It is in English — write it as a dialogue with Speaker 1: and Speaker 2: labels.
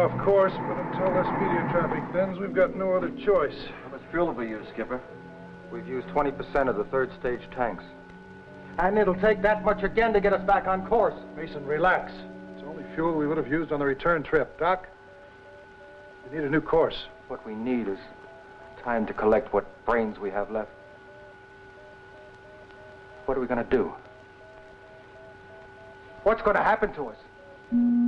Speaker 1: off course, but until this meteor traffic thins, we've got no other choice.
Speaker 2: How much fuel have we used, Skipper?
Speaker 3: We've used 20% of the third stage tanks. And it'll take that much again to get us back on course.
Speaker 1: Mason, relax. It's only fuel we would have used on the return trip. Doc, we need a new course.
Speaker 3: What we need is time to collect what brains we have left. What are we going to do? What's going to happen to us?